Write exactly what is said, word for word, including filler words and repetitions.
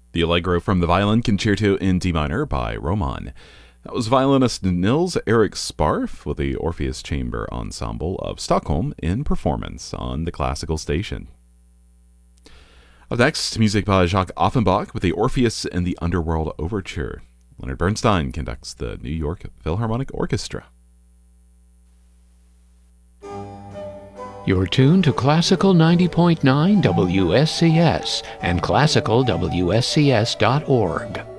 The Allegro from the violin Concerto in D minor by Roman. That was violinist Nils Erik Sparf with the Orpheus Chamber Ensemble of Stockholm in performance on the Classical Station. Up next, music by Jacques Offenbach with the Orpheus and the Underworld Overture. Leonard Bernstein conducts the New York Philharmonic Orchestra. You're tuned to Classical ninety point nine W S C S and classical W S C S dot org.